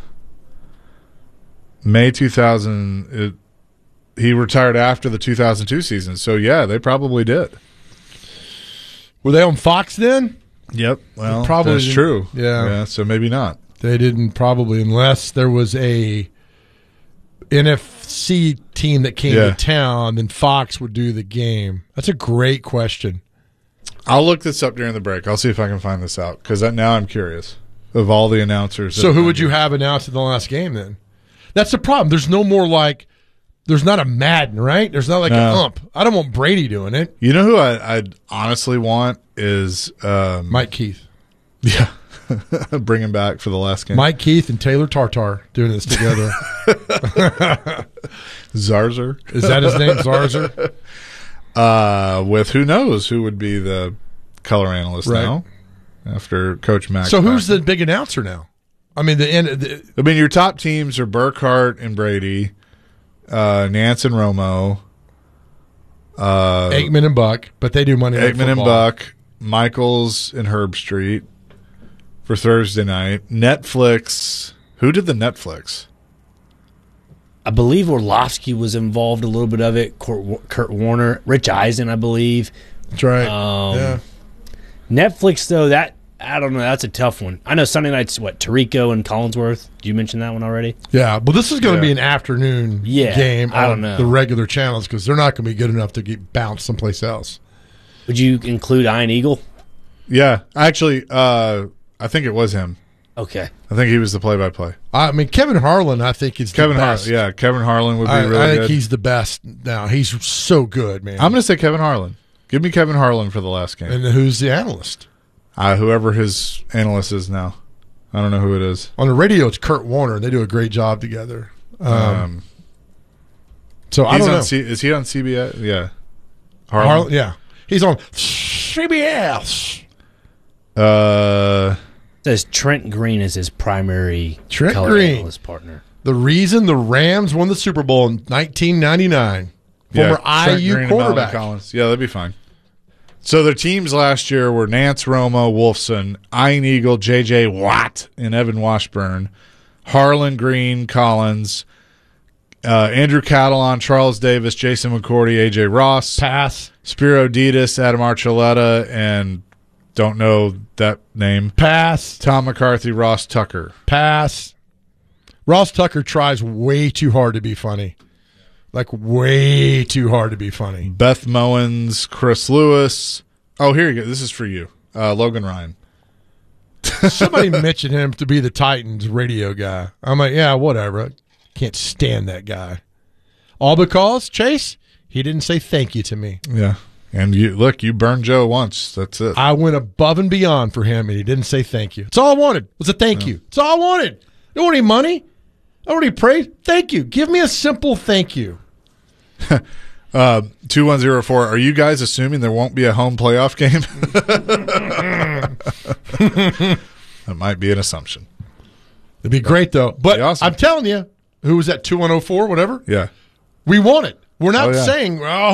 May 2000. He retired after the 2002 season. So, yeah, they probably did. Were they on Fox then? Yep. Well, probably that's true. Yeah. So maybe not. They didn't probably, unless there was a NFC team that came to town, then Fox would do the game. That's a great question. I'll look this up during the break. I'll see if I can find this out because now I'm curious of all the announcers. So who would you have announced in the last game then? That's the problem. There's no more there's not a Madden, right? There's not an ump. I don't want Brady doing it. You know who I'd honestly want is Mike Keith. Yeah. Bring him back for the last game. Mike Keith and Taylor Tartar doing this together. Zarzer. Is that his name, Zarzer? With who knows who would be the color analyst now after Coach Mack. So who's the big announcer now? Your top teams are Burkhardt and Brady, Nance and Romo, Aikman and Buck, but they do Monday Night Football. Aikman and Buck, Michaels and Herb Street for Thursday night. Netflix. Who did the Netflix? I believe Orlovsky was involved a little bit of it. Kurt Warner, Rich Eisen, I believe. That's right. Netflix, though, I don't know. That's a tough one. I know Sunday night's Tirico and Collinsworth. Did you mention that one already? Yeah, but this is going to be an afternoon game I don't on know. the regular channels because they're not going to be good enough to get bounced someplace else. Would you include Iron Eagle? Yeah, actually, I think it was him. Okay. I think he was the play-by-play. Kevin Harlan, I think, is the best. Kevin Harlan would be really good. I think he's the best now. He's so good, man. I'm going to say Kevin Harlan. Give me Kevin Harlan for the last game. And who's the analyst? Whoever his analyst is now. I don't know who it is. On the radio, it's Kurt Warner. They do a great job together. So I don't know. Is he on CBS? Yeah. Harlan? Yeah. He's on CBS. Says Trent Green is his primary color analyst partner. The reason the Rams won the Super Bowl in 1999. Former IU quarterback. Yeah, that'd be fine. So their teams last year were Nance, Romo, Wolfson, Ian Eagle, J.J. Watt, and Evan Washburn, Harlan, Green, Collins, Andrew Catalon, Charles Davis, Jason McCourty, A.J. Ross. Pass. Spiro Dedes, Adam Archuleta, and don't know that name. Pass. Tom McCarthy, Ross Tucker. Pass. Ross Tucker tries way too hard to be funny. Way too hard to be funny. Beth Mowens, Chris Lewis. Oh, here you go. This is for you. Logan Ryan. Somebody mentioned him to be the Titans radio guy. I'm like, yeah, whatever. I can't stand that guy. All because, Chase, He didn't say thank you to me. Yeah. And you burned Joe once. That's it. I went above and beyond for him, and he didn't say thank you. It's all I wanted was a thank you. It's all I wanted. I don't want any money. I don't want any praise. Thank you. Give me a simple thank you. 2104. Are you guys assuming there won't be a home playoff game? That might be an assumption. It'd be great, though. But awesome. I'm telling you, who was that, 2104, whatever? Yeah. We want it. We're not Oh, yeah. saying, oh,